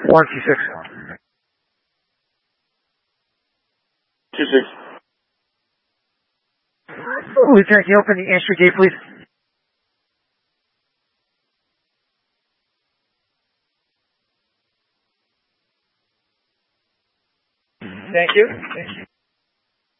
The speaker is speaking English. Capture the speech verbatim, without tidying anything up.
one two six. two six. Lieutenant, can you open the entry gate, please? Thank you. Thank you.